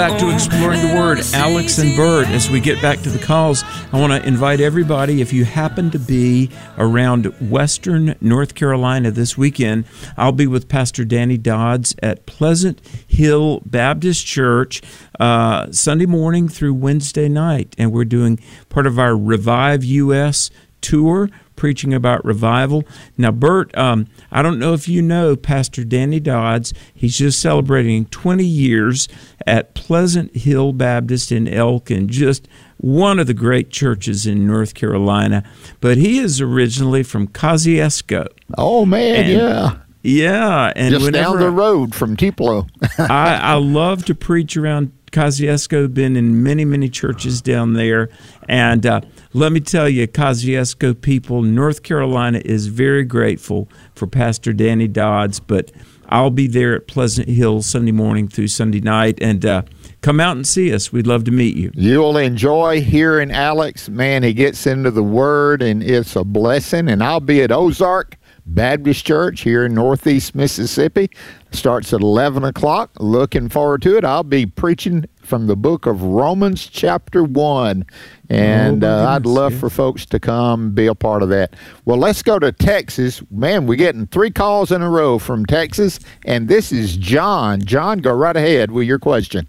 Back to Exploring the Word, Alex and Bert. As we get back to the calls, I want to invite everybody, if you happen to be around Western North Carolina this weekend, I'll be with Pastor Danny Dodds at Pleasant Hill Baptist Church Sunday morning through Wednesday night, and we're doing part of our Revive US tour, preaching about revival. Now, Bert, I don't know if you know Pastor Danny Dodds. He's just celebrating 20 years at Pleasant Hill Baptist in Elkin, just one of the great churches in North Carolina. But he is originally from Kosciusko. Oh, man, yeah. Yeah. And just down the road from Tupelo. I love to preach around Kosciusko, been in many, many churches down there. And let me tell you, Kosciusko people, North Carolina is very grateful for Pastor Danny Dodds. But I'll be there at Pleasant Hill Sunday morning through Sunday night. And come out and see us. We'd love to meet you. You'll enjoy hearing Alex. Man, he gets into the Word, and it's a blessing. And I'll be at Ozark Baptist Church here in Northeast Mississippi. Starts at 11 o'clock. Looking forward to it. I'll be preaching from the book of Romans chapter 1. And I'd love for folks to come be a part of that. Well, let's go to Texas. Man, we're getting 3 calls in a row from Texas. And this is John. John, go right ahead with your question.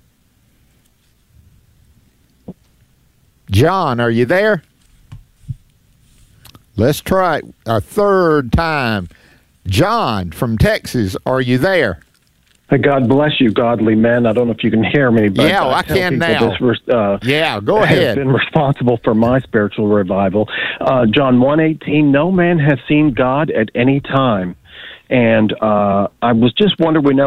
John, are you there? Let's try it a third time. John from Texas, are you there? God bless you, godly men. I don't know if you can hear me, but yeah, I can now. Yeah, go ahead. Has been responsible for my spiritual revival. John 1:18. No man has seen God at any time, and I was just wondering. We know